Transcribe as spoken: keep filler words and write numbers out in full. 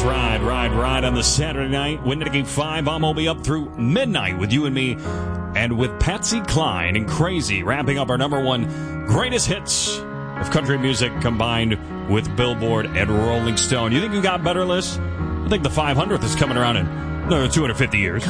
Let's ride, ride, ride on the Saturday night. Winning five, I'm will be up through midnight with you and me, and with Patsy Cline and Crazy, wrapping up our number one greatest hits of country music combined with Billboard and Rolling Stone. You think you got better lists? I think the five hundredth is coming around in another two hundred fifty years.